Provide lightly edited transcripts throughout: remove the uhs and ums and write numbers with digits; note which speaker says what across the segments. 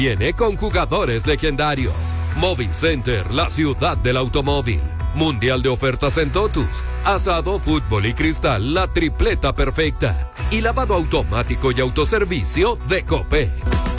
Speaker 1: Viene con jugadores legendarios. Movincenter, la ciudad del automóvil. Mundial de ofertas en Totus. Asado, fútbol y cristal, la tripleta perfecta. Y lavado automático y autoservicio de Copec.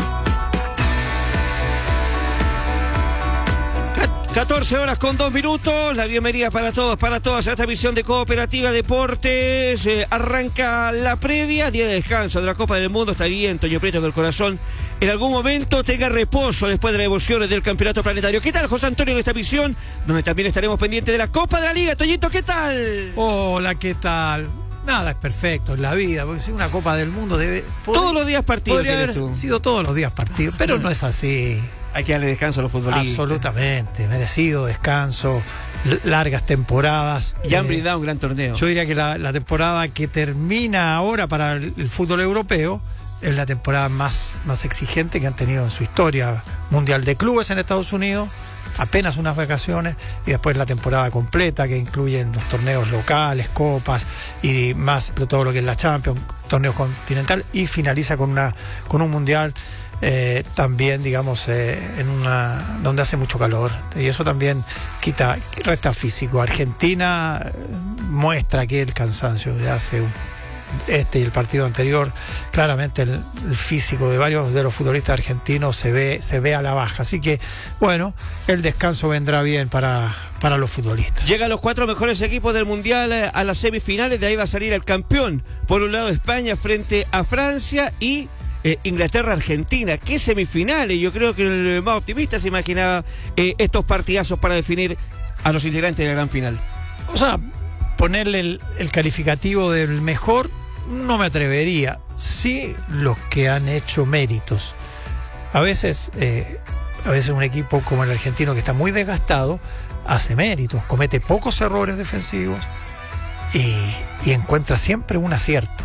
Speaker 2: 14:02. La bienvenida para todos, para todas a esta emisión de Cooperativa Deportes. Arranca la previa, día de descanso de la Copa del Mundo. Está bien, Toño Prieto, que el corazón en algún momento tenga reposo después de las emociones del campeonato planetario. ¿Qué tal, José Antonio, en esta emisión? Donde también estaremos pendientes de la Copa de la Liga. Toñito, ¿qué tal?
Speaker 3: Hola, ¿qué tal? Nada es perfecto en la vida, porque si una Copa del Mundo
Speaker 2: todos los días partidos.
Speaker 3: Podría haber sido todos los días partidos, pero no es así.
Speaker 2: Hay que darle descanso a los futbolistas.
Speaker 3: Absolutamente, merecido descanso, largas temporadas.
Speaker 2: Y han brindado un gran torneo.
Speaker 3: Yo diría que la temporada que termina ahora para el fútbol europeo es la temporada más exigente que han tenido en su historia. Mundial de clubes en Estados Unidos, apenas unas vacaciones, y después la temporada completa que incluyen los torneos locales, copas y más todo lo que es la Champions, torneo continental, y finaliza con un mundial también, digamos, donde hace mucho calor, y eso también resta físico. Argentina muestra que el cansancio ya hace y el partido anterior, claramente el físico de varios de los futbolistas argentinos se ve a la baja, así que bueno, el descanso vendrá bien para los futbolistas.
Speaker 2: Llegan los 4 mejores equipos del Mundial a las semifinales, de ahí va a salir el campeón. Por un lado España frente a Francia y Inglaterra-Argentina. ¿Qué semifinales? Yo creo que el más optimista se imaginaba estos partidazos para definir a los integrantes de la gran final.
Speaker 3: O sea, ponerle el calificativo del mejor no me atrevería. Sí, los que han hecho méritos. A veces un equipo como el argentino, que está muy desgastado, hace méritos, comete pocos errores defensivos y encuentra siempre un acierto.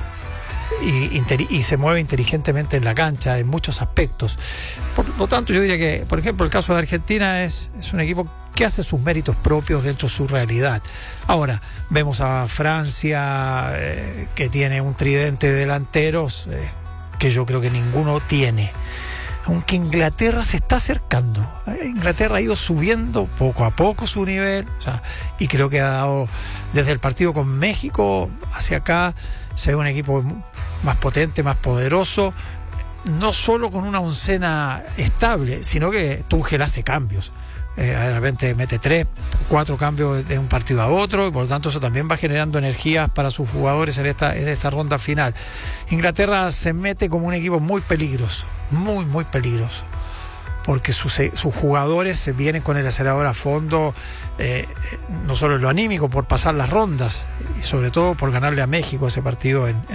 Speaker 3: Y se mueve inteligentemente en la cancha en muchos aspectos. Por lo tanto, yo diría que, por ejemplo, el caso de Argentina es un equipo que hace sus méritos propios dentro de su realidad. Ahora, vemos a Francia, que tiene un tridente de delanteros que yo creo que ninguno tiene. Aunque Inglaterra se está acercando. Inglaterra ha ido subiendo poco a poco su nivel, y creo que ha dado, desde el partido con México hacia acá, se ve un equipo más potente, más poderoso, no solo con una oncena estable, sino que Tuchel hace cambios. De repente mete 3, 4 cambios de un partido a otro, y por lo tanto eso también va generando energías para sus jugadores en esta ronda final. Inglaterra se mete como un equipo muy peligroso, muy peligroso, porque sus jugadores se vienen con el acelerador a fondo, no solo en lo anímico, por pasar las rondas, y sobre todo por ganarle a México ese partido en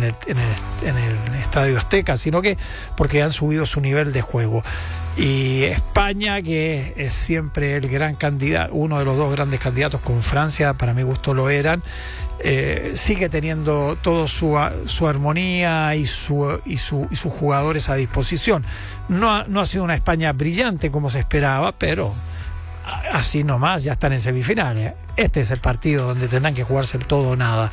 Speaker 3: el Estadio Azteca, sino que porque han subido su nivel de juego. Y España, que es siempre el gran candidato, uno de los dos grandes candidatos con Francia, para mi gusto lo eran, sigue teniendo todo su armonía y sus jugadores a disposición. No ha sido una España brillante como se esperaba, pero así nomás ya están en semifinales. Este es el partido donde tendrán que jugarse el todo o nada.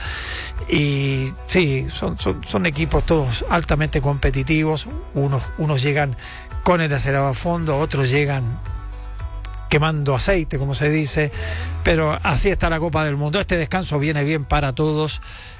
Speaker 3: Y sí, son equipos todos altamente competitivos. Unos llegan con el acelerador a fondo, otros llegan quemando aceite, como se dice, pero así está la Copa del Mundo. Este descanso viene bien para todos,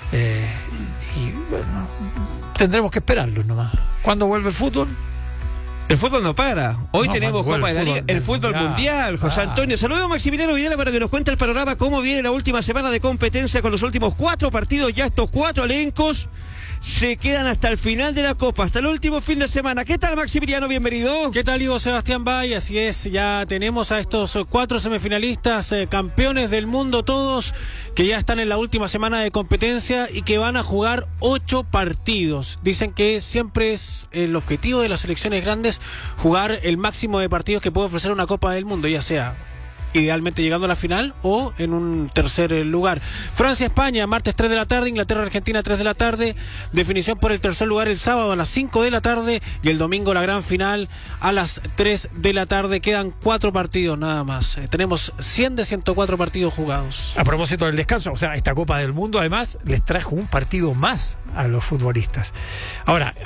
Speaker 3: y bueno, tendremos que esperarlo nomás. ¿Cuándo vuelve el fútbol?
Speaker 2: El fútbol no para. Hoy tenemos Copa de la Liga, el fútbol mundial. José Antonio, saludos a Maximiliano Videla para que nos cuente el panorama, cómo viene la última semana de competencia con los últimos 4 partidos. Ya estos 4 elencos se quedan hasta el final de la Copa, hasta el último fin de semana. ¿Qué tal, Maximiliano? Bienvenido.
Speaker 4: ¿Qué tal, Ivo Sebastián Bay? Así es, ya tenemos a estos 4 semifinalistas, campeones del mundo todos, que ya están en la última semana de competencia y que van a jugar 8 partidos. Dicen que siempre es el objetivo de las selecciones grandes jugar el máximo de partidos que puede ofrecer una Copa del Mundo, ya sea idealmente llegando a la final o en un tercer lugar. Francia-España, martes 3 de la tarde, Inglaterra-Argentina 3 de la tarde, definición por el tercer lugar el sábado a las 5 de la tarde y el domingo la gran final a las 3 de la tarde. Quedan 4 partidos nada más. Tenemos 100 de 104 partidos jugados.
Speaker 3: A propósito del descanso, o sea, esta Copa del Mundo además les trajo un partido más a los futbolistas. Ahora,